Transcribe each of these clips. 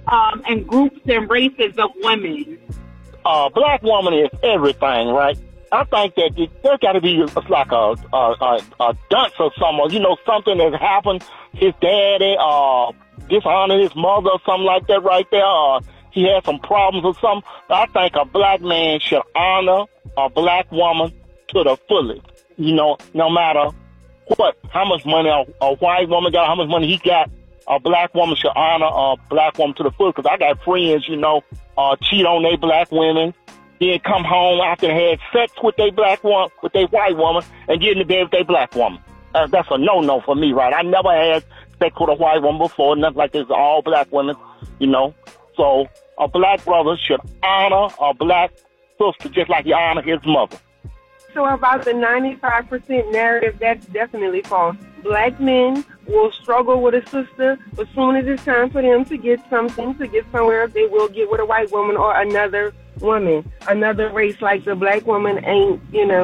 and groups and races of women? Black woman is everything, right? I think that there got to be like a dunce or something, you know, something that happened. His daddy dishonored his mother or something like that right there. He had some problems or something. But I think a black man should honor a black woman to the fullest. You know, no matter what, how much money a white woman got, how much money he got, a black woman should honor a black woman to the fullest. Because I got friends, you know, cheat on their black women, then come home after they had sex with their black woman, with their white woman, and get in the bed with their black woman. That's a no-no for me, right? I never had sex with a white woman before, nothing like this. All black women, you know. So a black brother should honor a black sister just like he honor his mother. So about the 95% narrative, that's definitely false. Black men will struggle with a sister, but as soon as it's time for them to get something, to get somewhere, they will get with a white woman or another woman, another race. Like the black woman ain't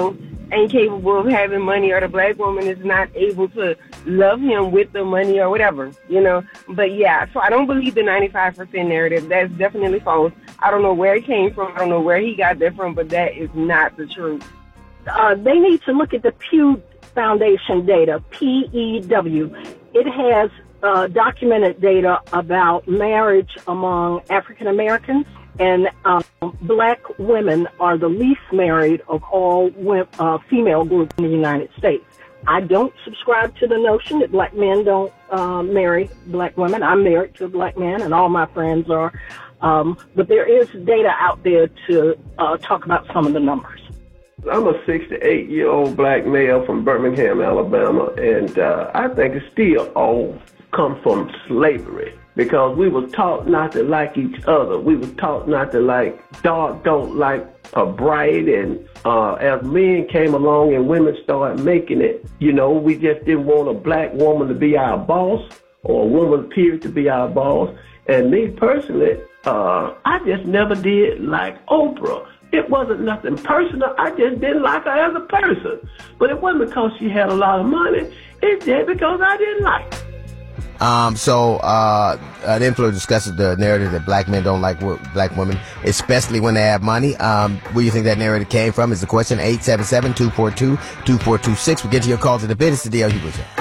capable of having money, or the black woman is not able to love him with the money or whatever, you know. But yeah, so I don't believe the 95% narrative. That's definitely false. I don't know where it came from. I don't know where he got that from, but that is not the truth. They need to look at the Pew Foundation data, PEW. It has documented data about marriage among African Americans, and black women are the least married of all female groups in the United States. I don't subscribe to the notion that black men don't marry black women. I'm married to a black man, and all my friends are. But there is data out there to talk about some of the numbers. I'm a 68-year-old black male from Birmingham, Alabama, and I think it still all comes from slavery, because we were taught not to like each other. We were taught not to like dark, don't like bright, and as men came along and women started making it, you know, we just didn't want a black woman to be our boss or a woman period to be our boss. And me personally, I just never did like Oprah. It wasn't nothing personal. I just didn't like her as a person. But it wasn't because she had a lot of money. It's just because I didn't like her. The influencer discusses the narrative that black men don't like black women, especially when they have money. Where do you think that narrative came from is the question. 877-242-2426. We'll get to your call to the business. The D.L. Hubert Show.